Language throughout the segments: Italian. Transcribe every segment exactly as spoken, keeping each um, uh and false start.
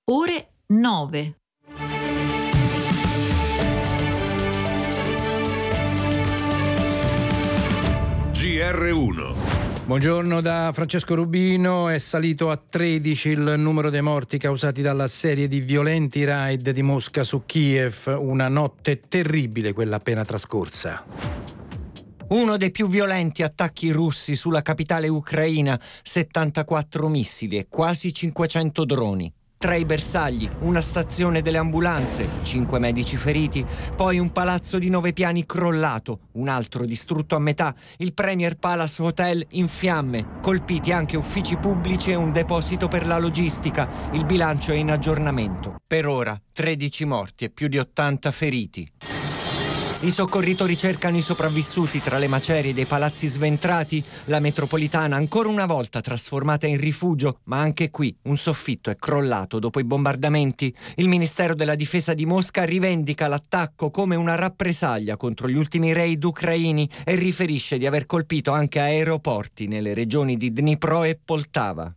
ore nove. G R uno. Buongiorno da Francesco Rubino. È salito a tredici il numero dei morti causati dalla serie di violenti raid di Mosca su Kiev. Una notte terribile quella appena trascorsa. Uno dei più violenti attacchi russi sulla capitale ucraina, settantaquattro missili e quasi cinquecento droni. Tre i bersagli, una stazione delle ambulanze, cinque medici feriti, poi un palazzo di nove piani crollato, un altro distrutto a metà, il Premier Palace Hotel in fiamme, colpiti anche uffici pubblici e un deposito per la logistica. Il bilancio è in aggiornamento. Per ora tredici morti e più di ottanta feriti. I soccorritori cercano i sopravvissuti tra le macerie dei palazzi sventrati, la metropolitana ancora una volta trasformata in rifugio, ma anche qui un soffitto è crollato dopo i bombardamenti. Il Ministero della Difesa di Mosca rivendica l'attacco come una rappresaglia contro gli ultimi raid ucraini e riferisce di aver colpito anche aeroporti nelle regioni di Dnipro e Poltava.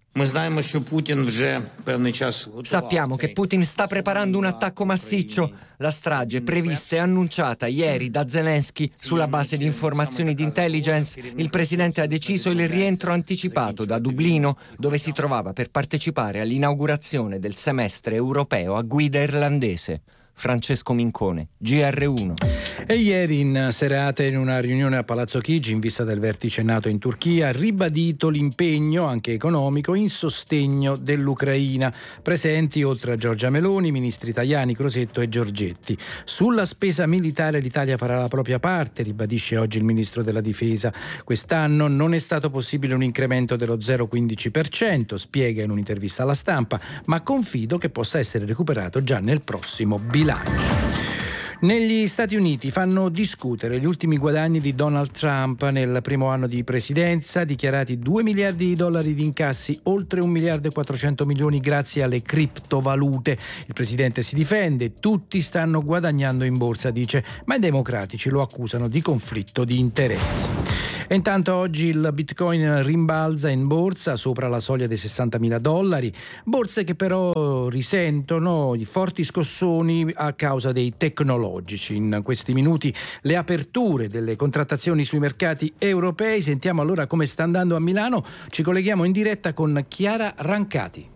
Sappiamo che Putin sta preparando un attacco massiccio. La strage prevista e annunciata ieri da Zelensky sulla base di informazioni di intelligence. Il presidente ha deciso il rientro anticipato da Dublino, dove si trovava per partecipare all'inaugurazione del semestre europeo a guida irlandese. Francesco Mincone, G R uno. E ieri in serata, in una riunione a Palazzo Chigi in vista del vertice NATO in Turchia, ha ribadito l'impegno anche economico in sostegno dell'Ucraina. Presenti oltre a Giorgia Meloni, i ministri Tajani, Crosetto e Giorgetti. Sulla spesa militare l'Italia farà la propria parte, ribadisce oggi il ministro della Difesa. Quest'anno non è stato possibile un incremento dello zero virgola quindici per cento, spiega in un'intervista alla stampa, ma confido che possa essere recuperato già nel prossimo bilancio. Negli Stati Uniti fanno discutere gli ultimi guadagni di Donald Trump nel primo anno di presidenza, dichiarati due miliardi di dollari di incassi, oltre un miliardo e quattrocento milioni grazie alle criptovalute. Il presidente si difende, tutti stanno guadagnando in borsa, dice, ma i democratici lo accusano di conflitto di interessi. E intanto oggi il Bitcoin rimbalza in borsa sopra la soglia dei sessantamila dollari, borse che però risentono i forti scossoni a causa dei tecnologici. In questi minuti le aperture delle contrattazioni sui mercati europei. Sentiamo allora come sta andando a Milano. Ci colleghiamo in diretta con Chiara Rancati.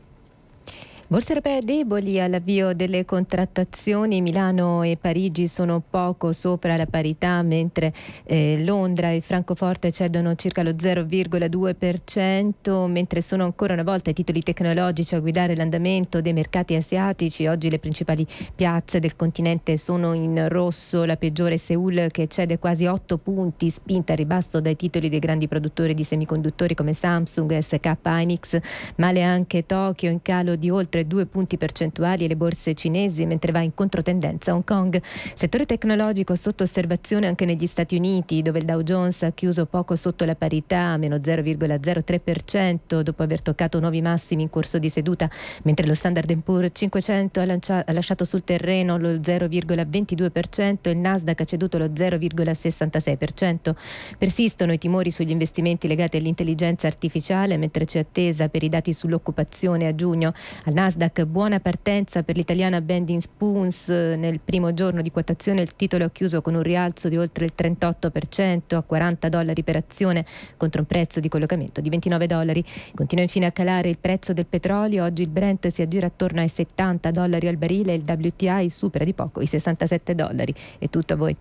Borse europee deboli all'avvio delle contrattazioni. Milano e Parigi sono poco sopra la parità, mentre eh, Londra e Francoforte cedono circa lo zero virgola due per cento, mentre sono ancora una volta i titoli tecnologici a guidare l'andamento dei mercati asiatici. Oggi le principali piazze del continente sono in rosso, la peggiore Seoul che cede quasi otto punti, spinta a ribasso dai titoli dei grandi produttori di semiconduttori come Samsung, S K Hynix, male anche Tokyo in calo di oltre due punti percentuali e le borse cinesi, mentre va in controtendenza Hong Kong. Settore tecnologico sotto osservazione anche negli Stati Uniti, dove il Dow Jones ha chiuso poco sotto la parità, meno zero virgola zero tre per cento dopo aver toccato nuovi massimi in corso di seduta, mentre lo Standard and Poor's cinquecento ha, lancia- ha lasciato sul terreno lo zero virgola ventidue per cento e il Nasdaq ha ceduto lo zero virgola sessantasei per cento. Persistono i timori sugli investimenti legati all'intelligenza artificiale, mentre c'è attesa per i dati sull'occupazione a giugno. Al Nasdaq buona partenza per l'italiana Bending Spoons. Nel primo giorno di quotazione il titolo ha chiuso con un rialzo di oltre il trentotto per cento a quaranta dollari per azione contro un prezzo di collocamento di ventinove dollari. Continua infine a calare il prezzo del petrolio. Oggi il Brent si aggira attorno ai settanta dollari al barile e il W T I supera di poco i sessantasette dollari. È tutto a voi.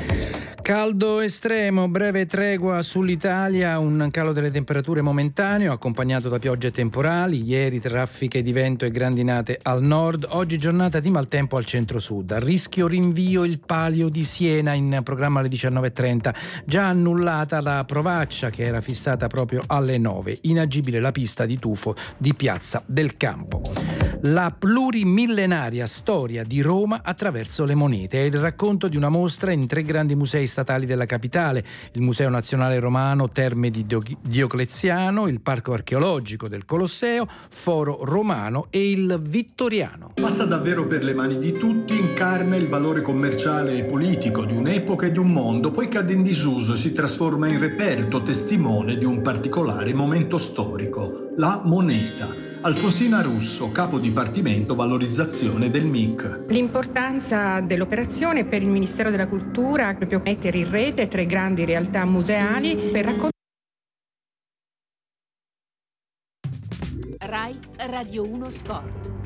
Caldo estremo, breve tregua sull'Italia, un calo delle temperature momentaneo accompagnato da piogge temporali. Ieri traffiche di vento e grandinate al nord, oggi giornata di maltempo al centro-sud. A rischio rinvio il Palio di Siena, in programma alle diciannove e trenta. Già annullata la provaccia che era fissata proprio alle nove. Inagibile la pista di tufo di Piazza del Campo. La plurimillenaria storia di Roma attraverso le monete è il racconto di una mostra in tre grandi musei statali della capitale: il Museo Nazionale Romano Terme di Diocleziano, il Parco Archeologico del Colosseo, Foro Romano e il Vittoriano. Passa davvero per le mani di tutti, incarna il valore commerciale e politico di un'epoca e di un mondo, poi cade in disuso e si trasforma in reperto, testimone di un particolare momento storico, la moneta. Alfonsina Russo, capo dipartimento valorizzazione del M I C. L'importanza dell'operazione per il Ministero della Cultura, proprio mettere in rete tre grandi realtà museali per raccontare. Rai Radio uno Sport.